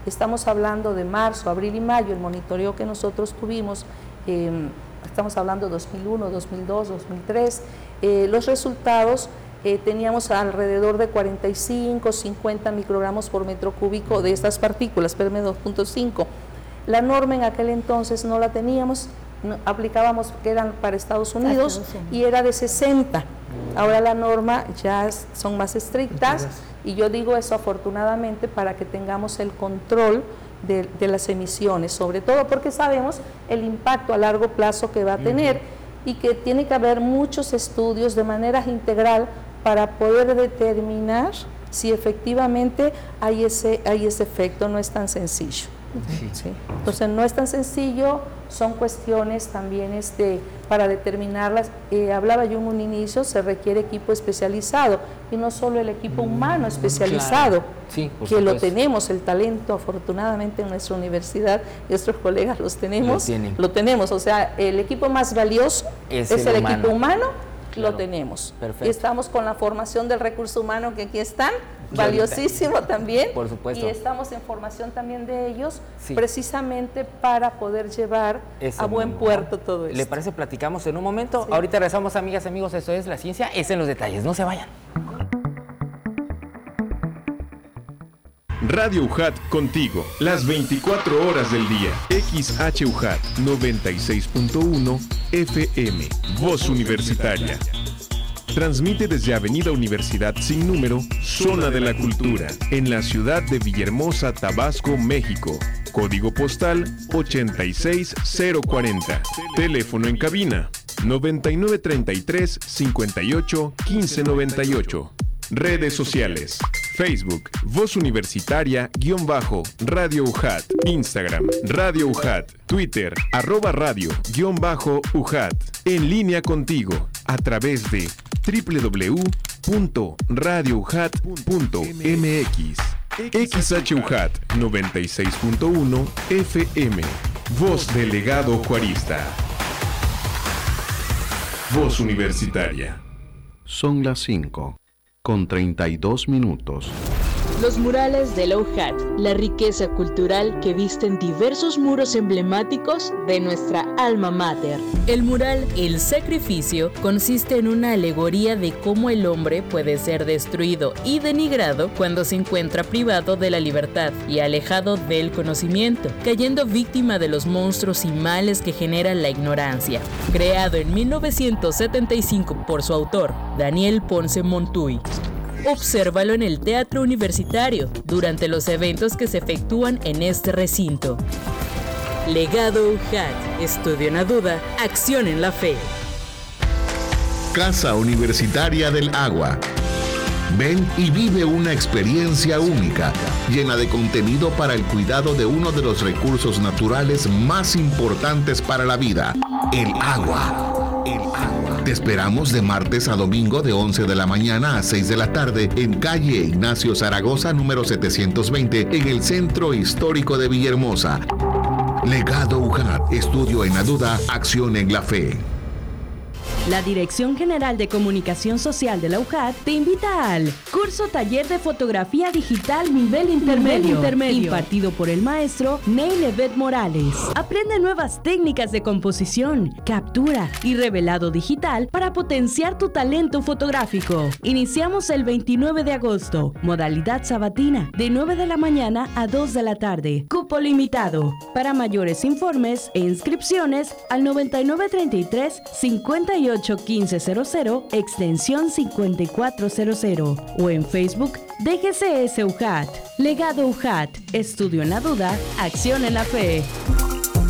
estamos hablando de marzo, abril y mayo, el monitoreo que nosotros tuvimos, estamos hablando de 2001, 2002, 2003, los resultados teníamos alrededor de 45, 50 microgramos por metro cúbico de estas partículas, PM2.5. La norma en aquel entonces no la teníamos, aplicábamos que eran para Estados Unidos y era de 60. Ahora la norma ya son más estrictas y yo digo eso afortunadamente para que tengamos el control de las emisiones, sobre todo porque sabemos el impacto a largo plazo que va a tener y que tiene que haber muchos estudios de manera integral para poder determinar si efectivamente hay ese efecto. No es tan sencillo. Sí. Entonces no es tan sencillo, son cuestiones también para determinarlas. Hablaba yo en un inicio, se requiere equipo especializado y no solo el equipo humano especializado, claro. Sí, por que supuesto. lo tenemos, el talento afortunadamente en nuestra universidad, nuestros colegas lo tenemos, o sea, el equipo más valioso es el equipo humano. Claro. Lo tenemos. Perfecto. Y estamos con la formación del recurso humano que aquí están, valiosísimo también. Por supuesto. Y estamos en formación también de ellos, precisamente para poder llevar a buen puerto todo esto. ¿Le parece? Platicamos en un momento. Ahorita regresamos, amigas, amigos. Esto es La Ciencia es en los Detalles. No se vayan. Radio UJAT contigo, las 24 horas del día. XHUJAT 96.1 FM, Voz Universitaria. Transmite desde Avenida Universidad sin número, Zona de la Cultura, en la ciudad de Villahermosa, Tabasco, México. Código postal 86040. Teléfono en cabina 9933 58 1598. Redes sociales: Facebook, Voz Universitaria-Radio UJAT, Instagram, Radio UJAT, Twitter, @radio_UJAT. En línea contigo, a través de www.radioujat.mx. XHUJAT 96.1 FM, Voz Delegado Juarista. Voz Universitaria. Son las 5:32. Los murales de la UJAT, la riqueza cultural que visten diversos muros emblemáticos de nuestra alma mater. El mural El Sacrificio consiste en una alegoría de cómo el hombre puede ser destruido y denigrado cuando se encuentra privado de la libertad y alejado del conocimiento, cayendo víctima de los monstruos y males que genera la ignorancia. Creado en 1975 por su autor, Daniel Ponce Montuy. Obsérvalo en el Teatro Universitario durante los eventos que se efectúan en este recinto. Legado UJAT, estudio en la duda, acción en la fe. Casa Universitaria del Agua. Ven y vive una experiencia única, llena de contenido para el cuidado de uno de los recursos naturales más importantes para la vida, el agua. Te esperamos de martes a domingo de 11 de la mañana a 6 de la tarde en calle Ignacio Zaragoza, número 720, en el Centro Histórico de Villahermosa. Legado UJAT, estudio en la duda, acción en la fe. La Dirección General de Comunicación Social de la UJAT te invita al curso taller de fotografía digital nivel intermedio, impartido por el maestro Neil Evet Morales. Aprende nuevas técnicas de composición, captura y revelado digital para potenciar tu talento fotográfico. Iniciamos el 29 de agosto, modalidad sabatina, de 9 de la mañana a 2 de la tarde. Cupo limitado. Para mayores informes e inscripciones al 9933-581500, extensión 5400, o en Facebook DGCS UJAT. Legado UJAT, estudio en la duda, acción en la fe.